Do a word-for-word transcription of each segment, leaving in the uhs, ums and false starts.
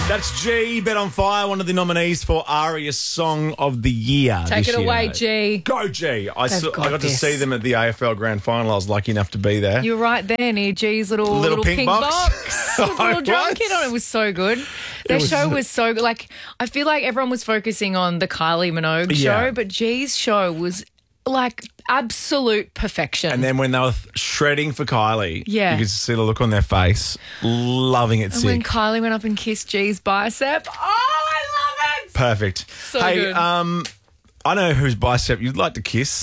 That's G, Bet on Fire, one of the nominees for ARIA Song of the Year. Take this it away, year. G. Go, G. I, saw, got I got this. to see them at the A F L Grand Final. I was lucky enough to be there. You were right there near G's little, Little little, pink pink, box. box. with a I little drum was. kit on it. It was so good. Their was- show was so good. Like, I feel like everyone was focusing on the Kylie Minogue Yeah. show, but G's show was like absolute perfection. And then when they were shredding for Kylie, Yeah. you could see the look on their face, loving it And sick. when Kylie went up and kissed G's bicep, oh, I love it. Perfect. So hey, good. um, I know whose bicep you'd like to kiss.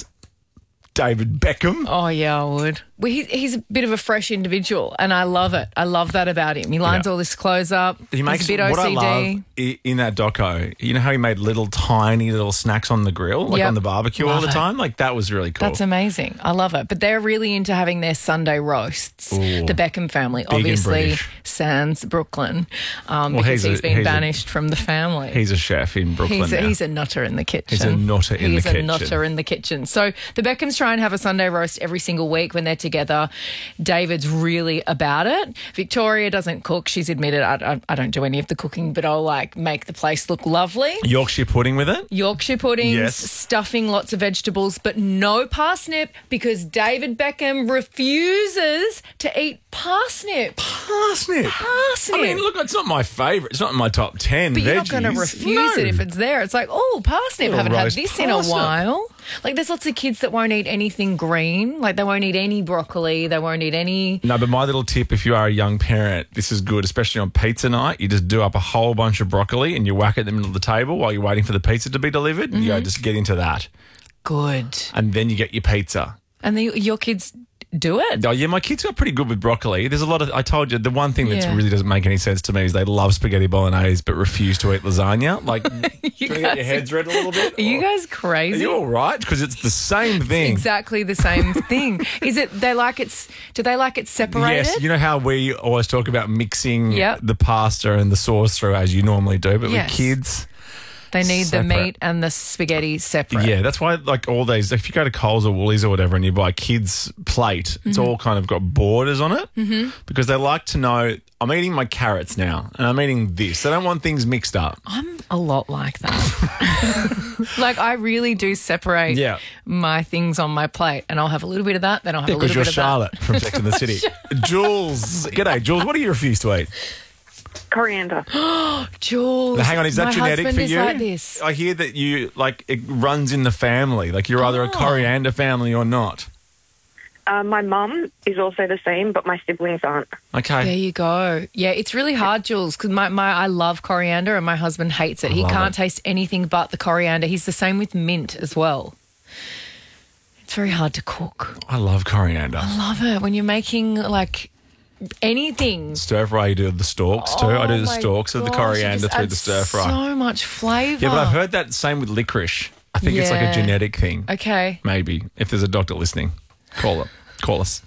David Beckham. Oh, yeah, I would. Well, he, he's a bit of a fresh individual, and I love it. I love that about him. He lines Yeah. all his clothes up. He makes he's a bit what O C D. I love i- in that doco. You know how he made little tiny little snacks on the grill, like Yep. on the barbecue all Love the it. time. Like that was really cool. That's amazing. I love it. But they're really into having their Sunday roasts. Ooh. The Beckham family, and obviously, British. sans Brooklyn, um, Well, because he's a- he's been he's a- banished from the family. He's a chef in Brooklyn He's a, now. he's a nutter in the kitchen. He's a nutter in the He's kitchen. a nutter in the kitchen. So the Beckhams try and have a Sunday roast every single week when they're together. David's really about it. Victoria doesn't cook. She's admitted, I, I, I don't do any of the cooking, but I'll like make the place look lovely. Yorkshire pudding with it. Yorkshire puddings, Yes. stuffing, lots of vegetables, but no parsnip because David Beckham refuses to eat parsnip. Parsnip. Parsnip. I mean, look, it's not my favourite. It's not in my top ten. But you're not veggies. going to refuse No. it if it's there. It's like, oh, parsnip. Little Haven't had roast this in a parsnip. while. Like, there's lots of kids that won't eat anything green. Like, they won't eat any broccoli. They won't eat any. No, but my little tip, if you are a young parent, this is good, especially on pizza night. You just do up a whole bunch of broccoli and you whack it in the middle of the table while you're waiting for the pizza to be delivered. And you Mm-hmm. go, just get into that. Good. And then you get your pizza. And the, your kids do it. Oh, yeah, my kids are pretty good with broccoli. There's a lot of, I told you, the one thing that Yeah. really doesn't make any sense to me is they love spaghetti bolognese but refuse to eat lasagna. Like, do you guys get your heads red a little bit? Are you Or- guys Are crazy? you all right? Because it's the same thing. Exactly the same thing. Is it, they like it, do they like it separated? Yes, you know how we always talk about mixing Yep. the pasta and the sauce through as you normally do, but Yes. with kids... They need Separate. the meat and the spaghetti separate. Yeah, that's why, like, all these, if you go to Coles or Woolies or whatever and you buy a kid's plate, it's Mm-hmm. all kind of got borders on it mm-hmm. because they like to know, I'm eating my carrots now and I'm eating this. They don't want things mixed up. I'm a lot like that. Like, I really do separate Yeah. my things on my plate, and I'll have a little bit of that, then I'll have a Because little you're bit of Charlotte from Sex and the City. Jules. G'day, Jules. What do you refuse to eat? Coriander. that. Jules. Now, hang on, is that my genetic husband for is you? like this. I hear that you, like, it runs in the family. Like, you're either a Oh. coriander family or not. Uh, my mum is also the same, but my siblings aren't. Okay. There you go. Yeah, it's really hard, Jules, because my, my I love coriander and my husband hates it. I he love can't it. taste anything but the coriander. He's the same with mint as well. It's very hard to cook. I love coriander. Love it when you're making like anything. Stir fry, you do the stalks too. I do Oh the my stalks of the gosh, it coriander just through adds the stir fry. So much flavour. Yeah, but I've heard that same with licorice. I think it's like a Yeah. genetic thing. Okay. Maybe. If there's a doctor listening, call it. Call us.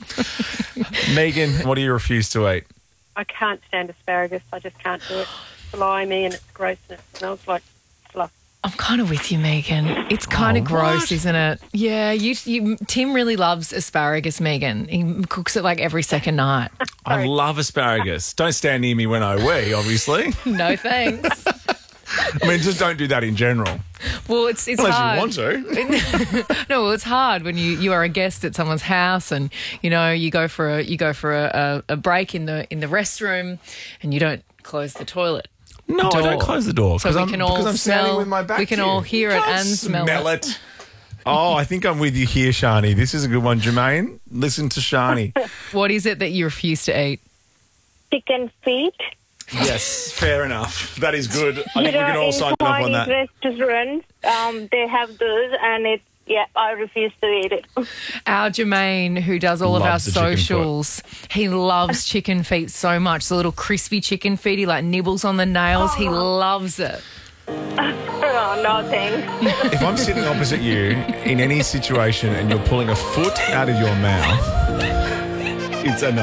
Megan, what do you refuse to eat? I can't stand asparagus. I just can't do it. It's slimy and it's gross and it smells like fluff. I'm kind of with you, Megan. It's kind of Oh, gross, what? isn't it? Yeah, you, you. Tim really loves asparagus, Megan. He cooks it like every second night. I love asparagus. Don't stand near me when I wee, obviously. No thanks. I mean, just don't do that in general. Well, it's it's Unless hard. you want to. No, well, it's hard when you, you are a guest at someone's house and you know you go for a you go for a, a, a break in the in the restroom and you don't close the toilet. No, I door. don't close the door. So 'cause we I'm, can all because I'm standing smell- with my back we can to you. all hear You it can't and smell it. it. Oh, I think I'm with you here, Shani. This is a good one, Jermaine. Listen to Shani. What is it that you refuse to eat? Chicken feet. Yes, fair enough. That is good. I You think we know, can all in sign off on Chinese that. restaurants, um, they have those, and it. Yeah, I refuse to eat it. Our Jermaine, who does all of our Loves the chicken foot. socials, he loves chicken feet so much. The little crispy chicken feet, he like nibbles on the nails. He loves it. Oh, no thanks. If I'm sitting opposite you in any situation and you're pulling a foot out of your mouth, it's a no.